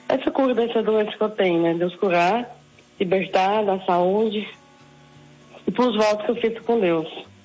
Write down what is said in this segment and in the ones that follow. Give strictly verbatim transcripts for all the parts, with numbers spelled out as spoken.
essa cura dessa doença que eu tenho, né? Deus curar, libertar, dar saúde e pros votos que eu fiz com Deus.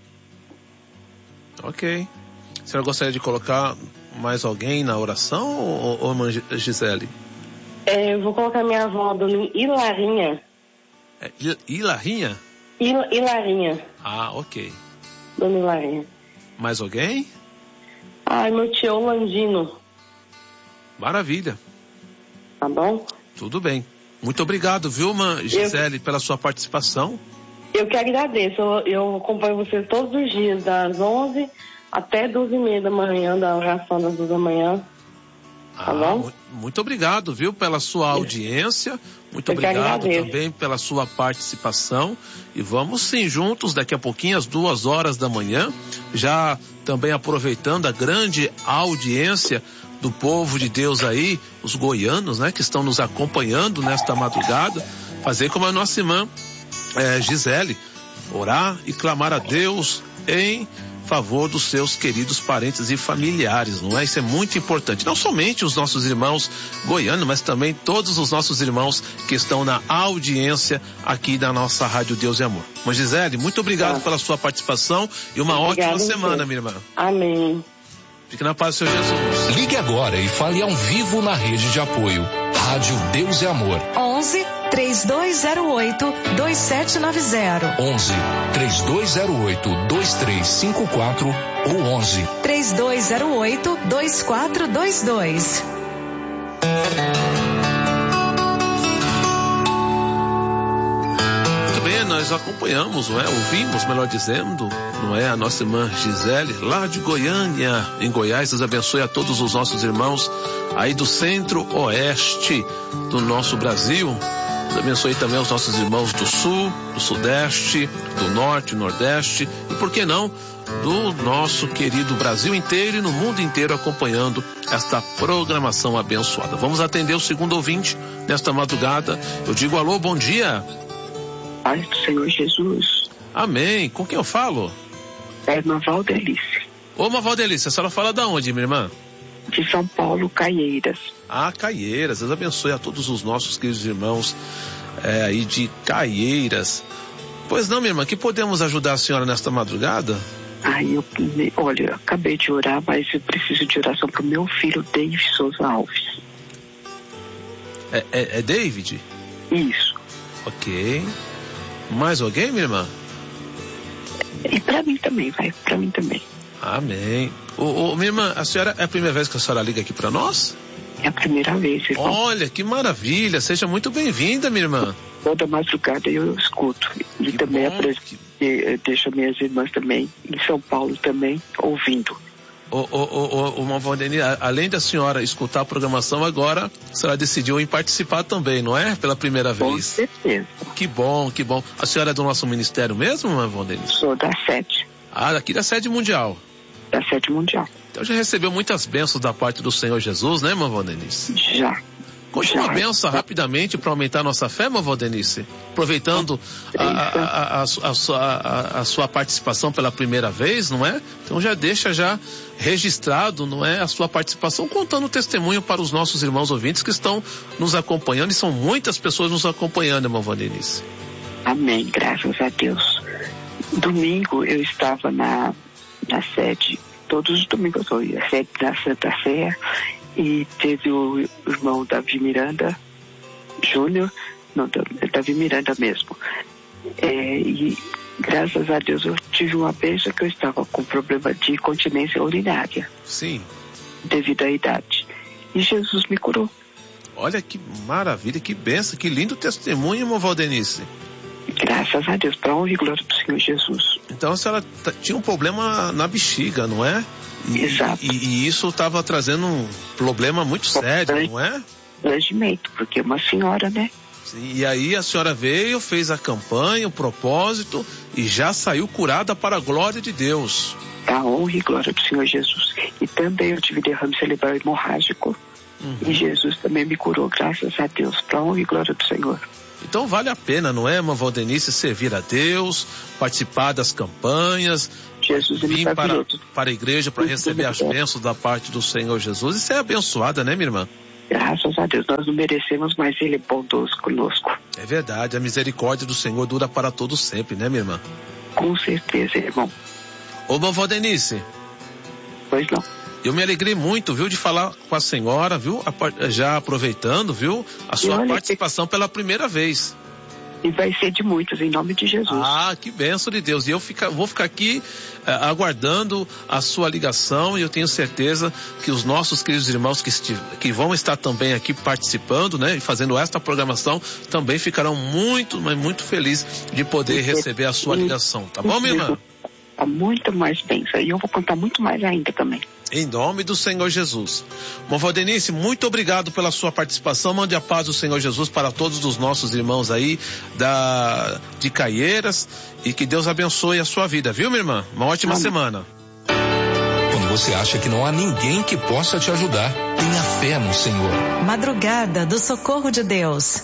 Ok. A senhora gostaria de colocar mais alguém na oração, ou, ou irmã Gisele? É, eu vou colocar minha avó, dona Hilarinha. É, Hilarinha? Il, Hilarinha. Ah, ok. Dona Hilarinha. Mais alguém? Ah, meu tio Landino. Maravilha. Tá bom? Tudo bem. Muito obrigado, viu, irmã Gisele, eu... pela sua participação. Eu que agradeço. Eu, eu acompanho vocês todos os dias, das onze até duas e meia da manhã, da oração das duas da manhã. Tá ah, bom? Muito obrigado, viu, pela sua audiência. Muito eu obrigado também pela sua participação. E vamos sim juntos daqui a pouquinho, às duas horas da manhã, já também aproveitando a grande audiência do povo de Deus aí, os goianos, né, que estão nos acompanhando nesta madrugada, fazer como a nossa irmã é, Gisele, orar e clamar a Deus em favor dos seus queridos parentes e familiares, não é? Isso é muito importante. Não somente os nossos irmãos goianos, mas também todos os nossos irmãos que estão na audiência aqui da nossa Rádio Deus e Amor. Mas Gisele, muito obrigado ah. pela sua participação e uma Obrigada, ótima semana, minha irmã. Amém. Fique na paz do Senhor Jesus. Ligue agora e fale ao vivo na rede de apoio. Rádio Deus e Amor. onze, três dois zero oito, dois sete nove zero. onze, três dois zero oito, dois três cinco quatro ou onze, três dois zero oito, dois quatro dois dois. Nós acompanhamos, não é? Ouvimos, melhor dizendo, não é? A nossa irmã Gisele, lá de Goiânia, em Goiás. Deus abençoe a todos os nossos irmãos aí do centro-oeste do nosso Brasil. Deus abençoe também os nossos irmãos do sul, do sudeste, do norte, nordeste e, por que não, do nosso querido Brasil inteiro e no mundo inteiro acompanhando esta programação abençoada. Vamos atender o segundo ouvinte nesta madrugada. Eu digo alô, bom dia. Pai do Senhor Jesus. Amém. Com quem eu falo? É irmã Valdelice. Ô, irmã Valdelice, a senhora fala da onde, minha irmã? De São Paulo, Caieiras. Ah, Caieiras. Deus abençoe a todos os nossos queridos irmãos é, aí de Caieiras. Pois não, minha irmã, que podemos ajudar a senhora nesta madrugada? Ah, eu, olha, eu acabei de orar, mas eu preciso de oração para o meu filho, David Souza Alves. É, é, é David? Isso. Ok. Mais alguém, minha irmã? E pra mim também, vai, pra mim também. Amém. Ô, ô, minha irmã, a senhora, é a primeira vez que a senhora liga aqui pra nós? É a primeira vez, irmão. Olha, que maravilha, seja muito bem-vinda, minha irmã. Toda madrugada eu escuto. E que também bom, que... deixo minhas irmãs também, em São Paulo também, ouvindo. Ô, ô, ô, ô, ô, Valdeni, além da senhora escutar a programação, agora a senhora decidiu em participar também, não é? Pela primeira vez. Com certeza. Que bom, que bom. A senhora é do nosso ministério mesmo, Valdeni? Sou da sede. Ah, daqui da sede mundial. Da sede mundial. Então já recebeu muitas bênçãos da parte do Senhor Jesus, né, irmã Valdenice? Já. Conte uma benção rapidamente para aumentar a nossa fé, irmã Valdenice. Aproveitando a, a, a, a, a, a, a sua participação pela primeira vez, não é? Então já deixa já registrado, não é? A sua participação, contando o testemunho para os nossos irmãos ouvintes que estão nos acompanhando, e são muitas pessoas nos acompanhando, irmã Valdenice. Amém, graças a Deus. Domingo eu estava na, na sede, todos os domingos eu ia, a sede da Santa Sé. E teve o irmão Davi Miranda Júnior, não, Davi Miranda mesmo. É, e graças a Deus eu tive uma bênção que eu estava com problema de incontinência urinária. Sim. Devido à idade. E Jesus me curou. Olha que maravilha, que bênção, que lindo testemunho, irmão Valdenice. Graças a Deus, para a honra e glória do Senhor Jesus. Então a senhora t- tinha um problema na bexiga, não é? E, Exato. E, e isso estava trazendo um problema muito sério, não é? Regimento, porque é uma senhora, né? Sim, e aí a senhora veio, fez a campanha, o propósito e já saiu curada para a glória de Deus. A honra e glória do Senhor Jesus. E também eu tive derrame cerebral hemorrágico. Uhum. E Jesus também me curou, graças a Deus, para a honra e glória do Senhor. Então vale a pena, não é, irmã Valdenice, servir a Deus, participar das campanhas, Jesus, vir para, para a igreja para receber as bênçãos da parte do Senhor Jesus e ser abençoada, né, minha irmã? Graças a Deus, nós não merecemos, mas Ele é bondoso conosco. É verdade, a misericórdia do Senhor dura para todos sempre, né, minha irmã? Com certeza, irmão. Ô, vovó Denise. Pois não. Eu me alegrei muito, viu, de falar com a senhora, viu, já aproveitando, viu, a sua participação pela primeira vez. E vai ser de muitos, em nome de Jesus. Ah, que bênção de Deus. E eu fica, vou ficar aqui eh, aguardando a sua ligação, e eu tenho certeza que os nossos queridos irmãos que, esti- que vão estar também aqui participando, né, e fazendo esta programação, também ficarão muito, mas muito felizes de poder receber a sua ligação. Tá bom, minha irmã? Tá muito mais bênção. E eu vou contar muito mais ainda também. Em nome do Senhor Jesus. Vovó Denise, muito obrigado pela sua participação. Mande a paz do Senhor Jesus para todos os nossos irmãos aí da, de Caieiras, e que Deus abençoe a sua vida, viu, minha irmã? Uma ótima Amém. Semana. Quando você acha que não há ninguém que possa te ajudar, tenha fé no Senhor. Madrugada do Socorro de Deus.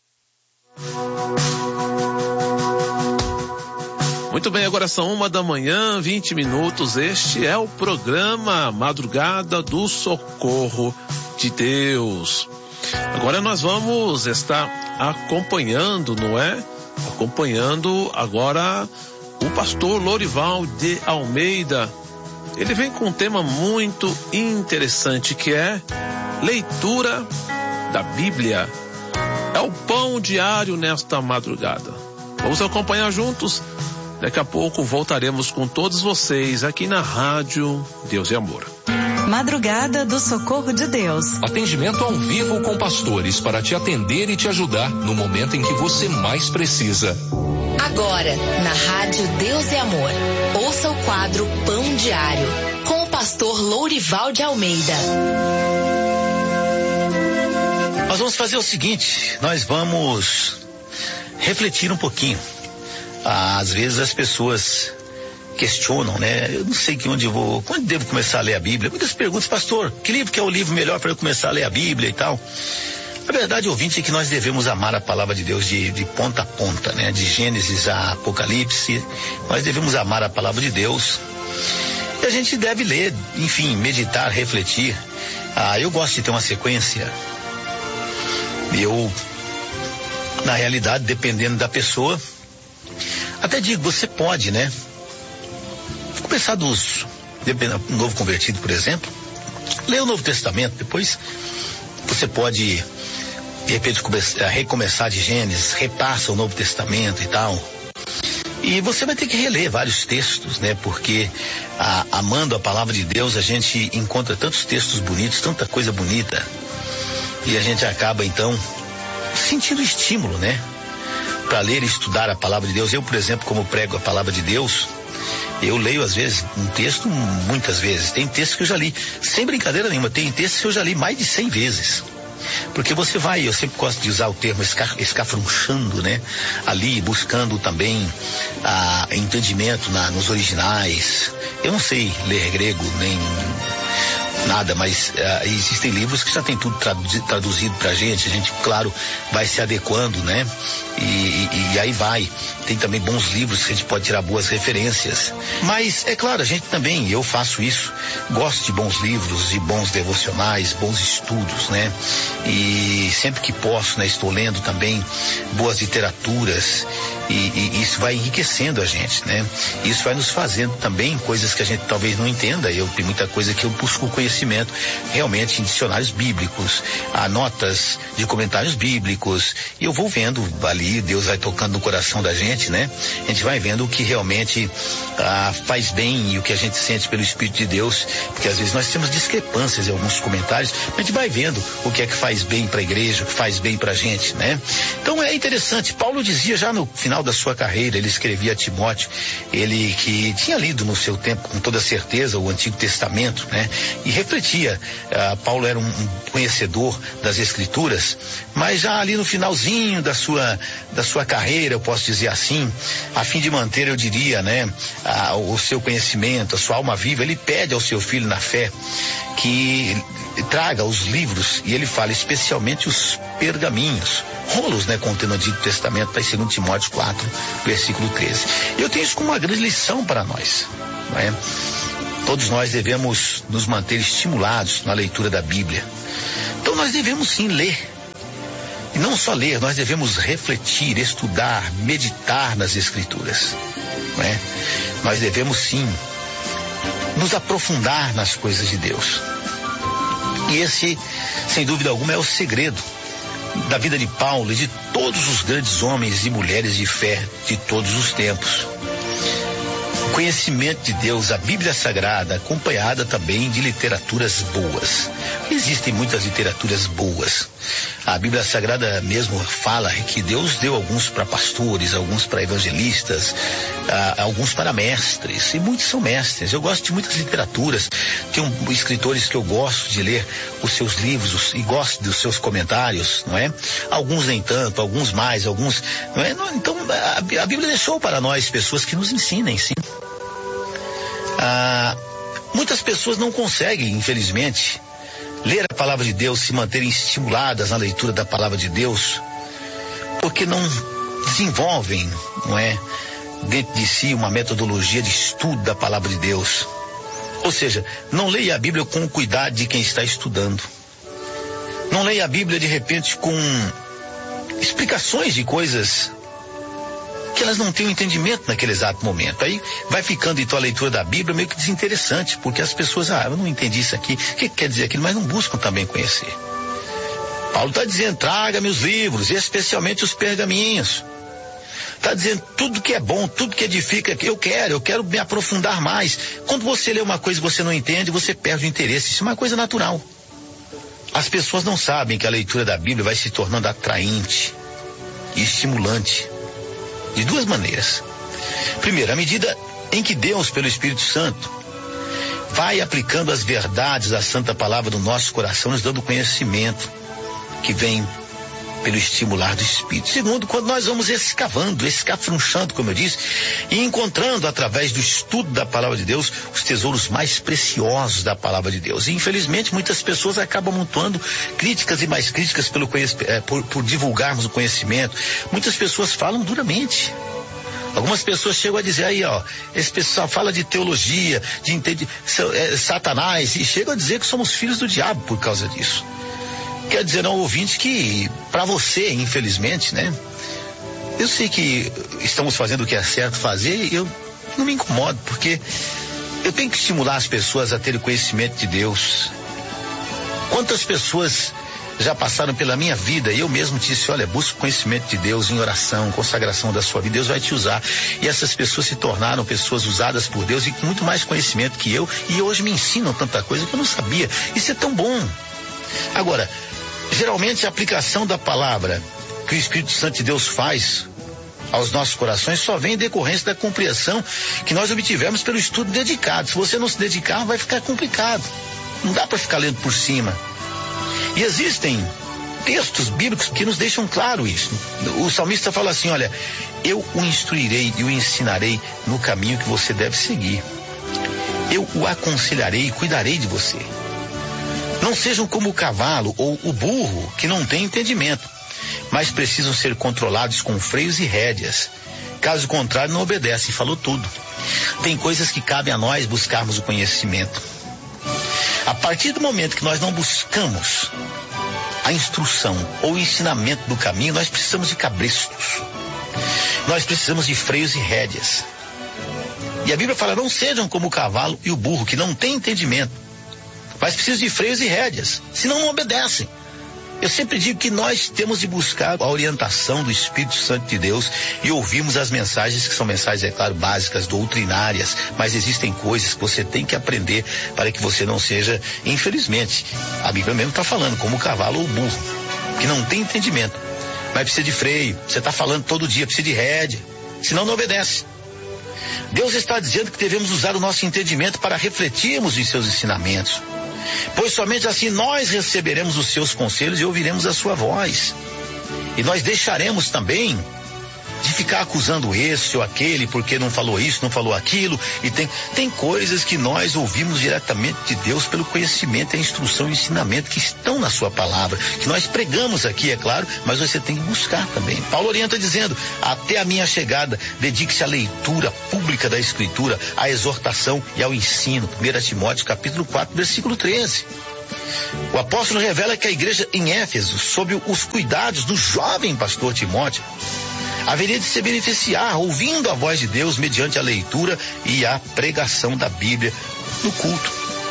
Muito bem, agora são uma da manhã, vinte minutos. Este é o programa Madrugada do Socorro de Deus. Agora nós vamos estar acompanhando, não é? Acompanhando agora o pastor Lorival de Almeida. Ele vem com um tema muito interessante, que é leitura da Bíblia. É o pão diário nesta madrugada. Vamos acompanhar juntos. Daqui a pouco voltaremos com todos vocês aqui na Rádio Deus e Amor. Madrugada do Socorro de Deus. Atendimento ao vivo com pastores para te atender e te ajudar no momento em que você mais precisa. Agora, na Rádio Deus e Amor, ouça o quadro Pão Diário, com o pastor Lourival de Almeida. Nós vamos fazer o seguinte, nós vamos refletir um pouquinho. Às vezes as pessoas questionam, né? Eu não sei que onde eu vou, quando devo começar a ler a Bíblia? Muitas perguntas, pastor, que livro que é o livro melhor para eu começar a ler a Bíblia e tal? A verdade, ouvinte, é que nós devemos amar a palavra de Deus de, de ponta a ponta, né? De Gênesis a Apocalipse, nós devemos amar a palavra de Deus. E a gente deve ler, enfim, meditar, refletir. Ah, eu gosto de ter uma sequência. Eu, na realidade, dependendo da pessoa, até digo, você pode, né? Começar dos, um novo convertido, por exemplo, ler o Novo Testamento, depois você pode, de repente, começar, recomeçar de Gênesis, repassa o Novo Testamento e tal. E você vai ter que reler vários textos, né? Porque a, amando a palavra de Deus, a gente encontra tantos textos bonitos, tanta coisa bonita, e a gente acaba, então, sentindo estímulo, né? Para ler e estudar a palavra de Deus. Eu, por exemplo, como prego a palavra de Deus, eu leio às vezes um texto muitas vezes. Tem textos que eu já li, sem brincadeira nenhuma, tem textos que eu já li mais de cem vezes. Porque você vai, eu sempre gosto de usar o termo esca, escafronchando, né? Ali, buscando também ah, entendimento na, nos originais. Eu não sei ler grego, nem nada, mas uh, existem livros que já tem tudo traduzido, traduzido pra gente, a gente, claro, vai se adequando, né? E, e, e aí vai. Tem também bons livros que a gente pode tirar boas referências. Mas, é claro, a gente também, eu faço isso, gosto de bons livros, de bons devocionais, bons estudos, né? E sempre que posso, né, estou lendo também boas literaturas, e, e isso vai enriquecendo a gente, né? Isso vai nos fazendo também coisas que a gente talvez não entenda. Eu tenho muita coisa que eu busco conhecimento realmente em dicionários bíblicos, há notas de comentários bíblicos, e eu vou vendo ali, Deus vai tocando no coração da gente, né? A gente vai vendo o que realmente ah, faz bem e o que a gente sente pelo Espírito de Deus, porque às vezes nós temos discrepâncias em alguns comentários, mas a gente vai vendo o que é que faz bem para a igreja, o que faz bem para a gente, né? Então é interessante, Paulo dizia já no final da sua carreira, ele escrevia a Timóteo, ele que tinha lido no seu tempo com toda certeza o Antigo Testamento, né? E refletia, ah, Paulo era um, um conhecedor das Escrituras, mas já ali no finalzinho da sua, da sua carreira, eu posso dizer assim, a fim de manter, eu diria, né, a, o seu conhecimento, a sua alma viva, ele pede ao seu filho na fé que traga os livros, e ele fala especialmente os pergaminhos, rolos, né, contendo o Antigo Testamento, está em segundo Timóteo quatro, versículo treze. Eu tenho isso como uma grande lição para nós, não é? Todos nós devemos nos manter estimulados na leitura da Bíblia. Então nós devemos sim ler. E não só ler, nós devemos refletir, estudar, meditar nas Escrituras. Não é? Nós devemos sim nos aprofundar nas coisas de Deus. E esse, sem dúvida alguma, é o segredo da vida de Paulo e de todos os grandes homens e mulheres de fé de todos os tempos. O conhecimento de Deus, a Bíblia Sagrada, acompanhada também de literaturas boas. Existem muitas literaturas boas. A Bíblia Sagrada mesmo fala que Deus deu alguns para pastores, alguns para evangelistas, ah, alguns para mestres, e muitos são mestres. Eu gosto de muitas literaturas, tem um, escritores que eu gosto de ler os seus livros e gosto dos seus comentários, não é? Alguns nem tanto, alguns mais, alguns, não é? Então a, a Bíblia deixou para nós pessoas que nos ensinem, sim. Ah, muitas pessoas não conseguem, infelizmente, ler a palavra de Deus, se manterem estimuladas na leitura da palavra de Deus, porque não desenvolvem, não é, dentro de si uma metodologia de estudo da palavra de Deus. Ou seja, não leia a Bíblia com o cuidado de quem está estudando. Não leia a Bíblia de repente com explicações de coisas que elas não têm um entendimento naquele exato momento. Aí vai ficando então a leitura da Bíblia meio que desinteressante, porque as pessoas, ah, eu não entendi isso aqui, o que quer dizer aquilo, mas não buscam também conhecer. Paulo está dizendo, traga-me os livros, especialmente os pergaminhos. Está dizendo tudo que é bom, tudo que edifica, eu quero, eu quero me aprofundar mais. Quando você lê uma coisa que você não entende, você perde o interesse. Isso é uma coisa natural. As pessoas não sabem que a leitura da Bíblia vai se tornando atraente e estimulante. De duas maneiras. Primeiro, à medida em que Deus, pelo Espírito Santo, vai aplicando as verdades da Santa Palavra no nosso coração, nos dando conhecimento que vem pelo estimular do Espírito. Segundo, quando nós vamos escavando, escafrunchando, como eu disse, e encontrando através do estudo da Palavra de Deus os tesouros mais preciosos da Palavra de Deus. E infelizmente muitas pessoas acabam amontoando críticas e mais críticas pelo conhecimento, por, por divulgarmos o conhecimento. Muitas pessoas falam duramente. Algumas pessoas chegam a dizer aí, ó, esse pessoal fala de teologia, de entende, é, Satanás, e chegam a dizer que somos filhos do diabo por causa disso. Quer dizer ao ouvinte que, para você, infelizmente, né? Eu sei que estamos fazendo o que é certo fazer e eu não me incomodo, porque eu tenho que estimular as pessoas a terem conhecimento de Deus. Quantas pessoas já passaram pela minha vida e eu mesmo disse, olha, busca o conhecimento de Deus em oração, consagração da sua vida, Deus vai te usar. E essas pessoas se tornaram pessoas usadas por Deus e com muito mais conhecimento que eu, e hoje me ensinam tanta coisa que eu não sabia. Isso é tão bom. Agora, geralmente a aplicação da palavra que o Espírito Santo de Deus faz aos nossos corações só vem em decorrência da compreensão que nós obtivemos pelo estudo dedicado. Se você não se dedicar, vai ficar complicado. Não dá para ficar lendo por cima. E existem textos bíblicos que nos deixam claro isso. O salmista fala assim, olha, eu o instruirei e o ensinarei no caminho que você deve seguir. Eu o aconselharei e cuidarei de você. Não sejam como o cavalo ou o burro, que não têm entendimento, mas precisam ser controlados com freios e rédeas. Caso contrário, não obedecem. Falou tudo. Tem coisas que cabem a nós buscarmos o conhecimento. A partir do momento que nós não buscamos a instrução ou o ensinamento do caminho, nós precisamos de cabrestos. Nós precisamos de freios e rédeas. E a Bíblia fala, não sejam como o cavalo e o burro, que não têm entendimento, mas precisam de freios e rédeas, senão não obedecem. Eu sempre digo que nós temos de buscar a orientação do Espírito Santo de Deus e ouvirmos as mensagens, que são mensagens, é claro, básicas, doutrinárias, mas existem coisas que você tem que aprender para que você não seja, infelizmente, a Bíblia mesmo está falando, como o cavalo ou o burro, que não tem entendimento, mas precisa de freio, você está falando todo dia, precisa de rédea, senão não obedece. Deus está dizendo que devemos usar o nosso entendimento para refletirmos em seus ensinamentos, pois somente assim nós receberemos os seus conselhos e ouviremos a sua voz. E nós deixaremos também de ficar acusando esse ou aquele porque não falou isso, não falou aquilo. E tem, tem coisas que nós ouvimos diretamente de Deus pelo conhecimento, a instrução e o ensinamento que estão na sua palavra, que nós pregamos aqui, é claro, mas você tem que buscar também. Paulo orienta dizendo: até a minha chegada, dedique-se à leitura pública da Escritura, à exortação e ao ensino. primeira Timóteo capítulo quatro, versículo treze. O apóstolo revela que a igreja em Éfeso, sob os cuidados do jovem pastor Timóteo, haveria de se beneficiar ouvindo a voz de Deus mediante a leitura e a pregação da Bíblia no culto.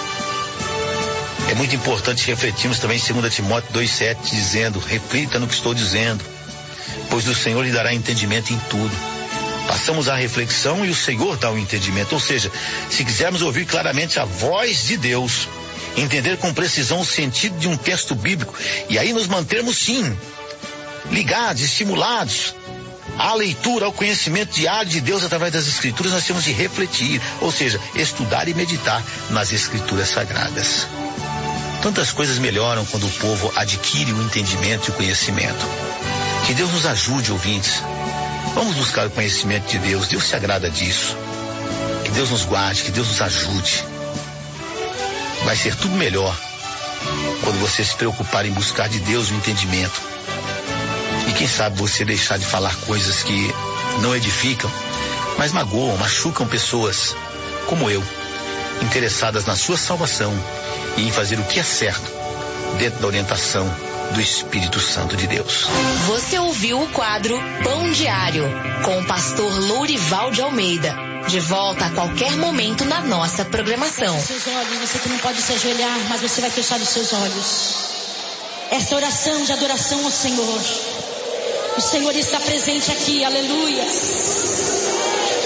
É muito importante refletirmos também em segunda Timóteo dois, sete, dizendo: reflita no que estou dizendo, pois o Senhor lhe dará entendimento em tudo. Passamos à reflexão e o Senhor dá o entendimento. Ou seja, se quisermos ouvir claramente a voz de Deus, entender com precisão o sentido de um texto bíblico, e aí nos mantermos sim ligados, estimulados à leitura, ao conhecimento diário de Deus através das Escrituras, nós temos de refletir, ou seja, estudar e meditar nas Escrituras Sagradas. Tantas coisas melhoram quando o povo adquire o entendimento e o conhecimento. Que Deus nos ajude, ouvintes. Vamos buscar o conhecimento de Deus. Deus se agrada disso. Que Deus nos guarde, que Deus nos ajude. Vai ser tudo melhor quando você se preocupar em buscar de Deus o entendimento. E quem sabe você deixar de falar coisas que não edificam, mas magoam, machucam pessoas como eu, interessadas na sua salvação e em fazer o que é certo dentro da orientação do Espírito Santo de Deus. Você ouviu o quadro Pão Diário com o pastor Lourival de Almeida. De volta a qualquer momento na nossa programação. Feche os seus olhos, você que não pode se ajoelhar, mas você vai fechar os seus olhos. Esta oração de adoração ao Senhor. O Senhor está presente aqui, aleluia.